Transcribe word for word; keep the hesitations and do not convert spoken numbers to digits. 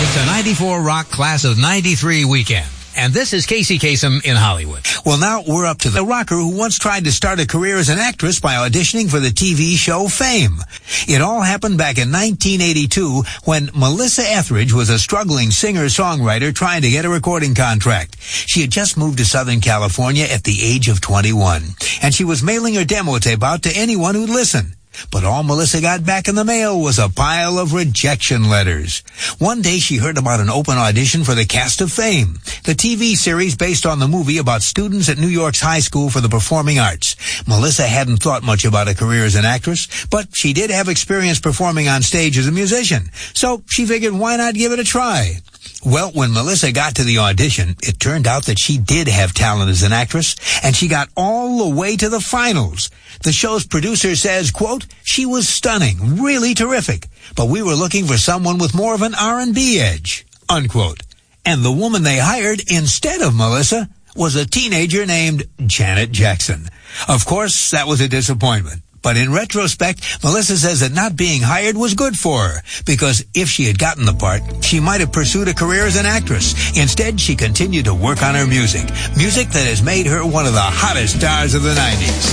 It's a ninety-four Rock Class of ninety-three weekend. And this is Casey Kasem in Hollywood. Well, now we're up to the rocker who once tried to start a career as an actress by auditioning for the T V show Fame. It all happened back in nineteen eighty-two when Melissa Etheridge was a struggling singer-songwriter trying to get a recording contract. She had just moved to Southern California at the age of twenty-one, and she was mailing her demo tape out to anyone who'd listen. But all Melissa got back in the mail was a pile of rejection letters. One day she heard about an open audition for the cast of Fame, the T V series based on the movie about students at New York's High School for the Performing Arts. Melissa hadn't thought much about a career as an actress, but she did have experience performing on stage as a musician, so she figured why not give it a try. Well, when Melissa got to the audition, it turned out that she did have talent as an actress, and she got all the way to the finals. The show's producer says, quote, "She was stunning, really terrific, but we were looking for someone with more of an R and B edge," unquote. And the woman they hired instead of Melissa was a teenager named Janet Jackson. Of course, that was a disappointment. But in retrospect, Melissa says that not being hired was good for her, because if she had gotten the part, she might have pursued a career as an actress. Instead, she continued to work on her music, music that has made her one of the hottest stars of the nineties.